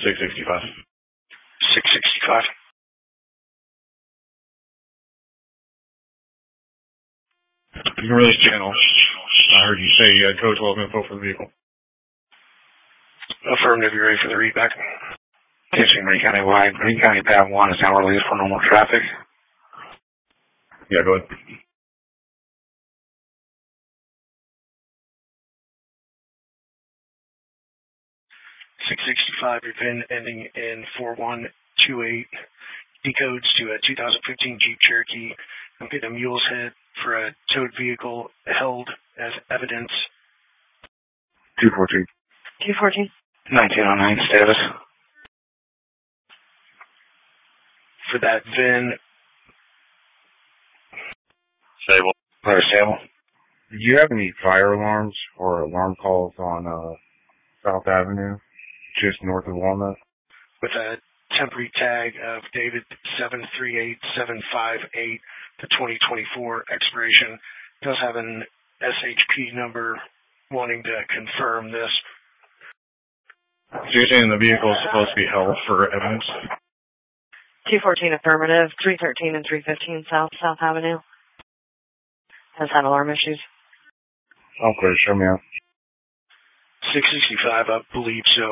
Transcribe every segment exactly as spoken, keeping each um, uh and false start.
six sixty-five. six sixty-five. You can release channel. I heard you say uh, code twelve info for the vehicle. Affirmative, you're ready for the readback. Issuing Green County wide. Green County Path one is now released for normal traffic. Yeah, go ahead. six sixty-five, your PIN ending in four one two eight. Decodes to a two thousand fifteen Jeep Cherokee. I'm getting a mule's head for a towed vehicle held as evidence. two fourteen. two fourteen. nineteen oh nine status. For that V I N. Stable. Or stable. Do you have any fire alarms or alarm calls on uh, South Avenue, just north of Walnut? With a temporary tag of David seven three eight seven five eight, the twenty twenty-four expiration. Does have an S H P number wanting to confirm this. So you're saying the vehicle is supposed to be held for evidence? two fourteen affirmative, three thirteen and three fifteen South South Avenue. Has had alarm issues. Okay, show me out. six sixty-five, I believe so.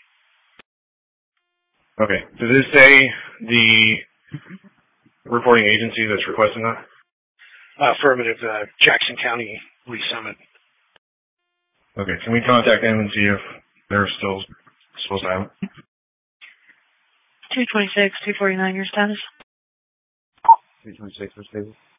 Okay. Does this say the reporting agency that's requesting that? Affirmative, uh, Jackson County Police Summit. Okay. Can we contact them and see if they're still supposed to have it? two twenty-six, two forty-nine, your status? two twenty-six for stable.